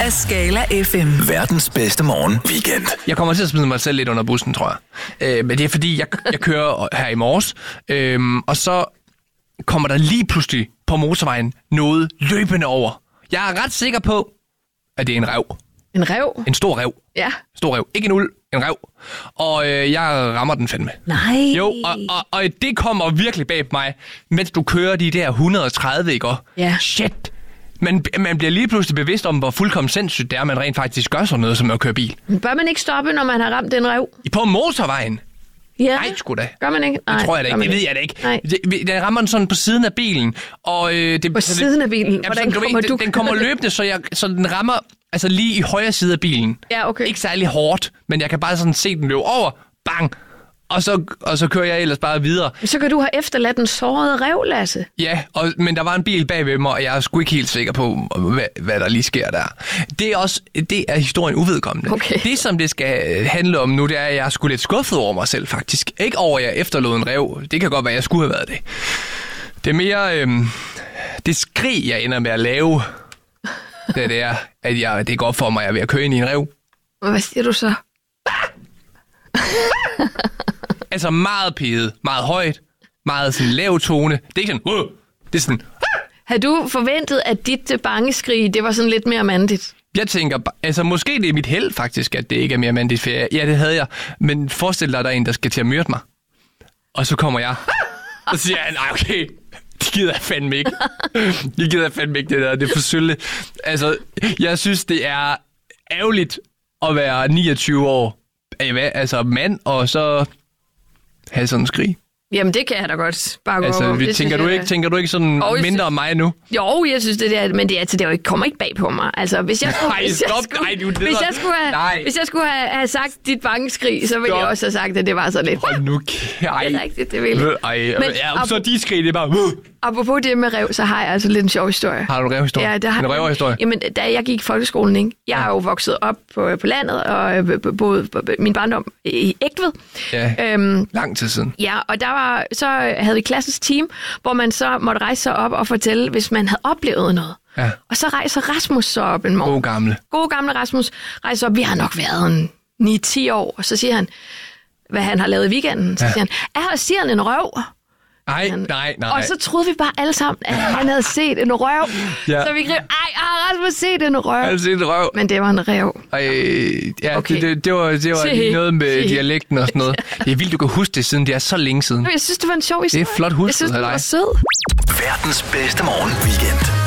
af Skala FM. Verdens bedste morgen weekend. Jeg kommer til at smide mig selv lidt under bussen, tror jeg. Men det er fordi, jeg kører her i morges, og så kommer der lige pludselig på motorvejen noget løbende over. Jeg er ret sikker på, at det er en ræv. En ræv? En stor ræv. Ja. Stor ræv. Ikke en ulv, en ræv. Og jeg rammer den fandme. Nej. Jo, og det kommer virkelig bag på mig, mens du kører de der 130, ikke? Ja. Shit. Man bliver lige pludselig bevidst om, hvor fuldkommen sindssygt det er, man rent faktisk gør sådan noget, som at køre bil. Bør man ikke stoppe, når man har ramt en ræv? På motorvejen? Ja. Nej, sgu da. Gør man ikke? Nej, det tror jeg da ikke. Det ved jeg da ikke. Nej. Den rammer den sådan på siden af bilen. Og, på siden af bilen? Hvordan kommer du? Den kommer løbende, så den rammer altså lige i højre side af bilen. Ja, okay. Ikke særlig hårdt, men jeg kan bare sådan se den løbe over. Bang! Og så kører jeg ellers bare videre. Så kan du have efterladt den sårede ræv, Lasse. Ja, men der var en bil bag ved mig, og jeg er sgu ikke helt sikker på, hvad der lige sker der. Det er historien uvedkommende. Okay. Det, som det skal handle om nu, det er, at jeg er sgu lidt skuffet over mig selv, faktisk. Ikke over, at jeg efterlod en ræv. Det kan godt være, at jeg skulle have været det. Det er mere det skrig, jeg ender med at lave, det er, at det går op for mig, at jeg er ved at køre ind i en ræv. Hvad siger du så? Altså meget pædet, meget højt, meget sådan lav tone. Det er ikke sådan, det er sådan. Havde du forventet, at dit bangeskrig, det var sådan lidt mere mandigt? Jeg tænker, altså måske det er mit held faktisk, at det ikke er mere mandigt, for ja, det havde jeg. Men forestil dig, der er en, der skal til at myrde mig. Og så kommer jeg, og så siger jeg, nej okay, det gider jeg fandme ikke. Det gider jeg fandme ikke, det der, det er for sølle. Altså, jeg synes, det er ærgerligt at være 29 år, altså mand, og så have sådan en skrig. Jamen, det kan jeg da godt bare gå altså, over. Tænker du ikke sådan mindre om mig nu? Jo, jeg synes det der, men det kommer ikke bag på mig. Altså, hvis jeg skulle have sagt dit bangeskrig, så ville jeg også have sagt, at det var så lidt. Hold nu, det er rigtigt, det ville. Så de skrig, det er bare. Apropos det med ræv, så har jeg altså lidt en sjov historie. Har du en revhistorie? Ja, det har en revhistorie? Jamen, da jeg gik i folkeskolen, ikke? Jeg er jo vokset op på landet, og boede min barndom i Egtved. Ja, lang tid siden. Ja, og så havde vi klassens team, hvor man så måtte rejse sig op og fortælle, hvis man havde oplevet noget. Ja. Og så rejser Rasmus så op en morgen. God gamle Rasmus rejser op. Vi har nok været 9-10 år. Og så siger han, hvad han har lavet i weekenden. Så siger han, siger han en røv? Nej. Og så troede vi bare alle sammen, at han havde set en røv. Ja. Så vi greb, har Rasmus set en røv? Han har set en røv. Men det var en ræv. Ja, okay. det var lige noget med dialekten og sådan noget. Det er vildt, du kan huske det, siden det er så længe siden. Jeg synes, det var en sjov historie. Det er flot husket. Jeg synes, det var sød. Verdens bedste morgen weekend.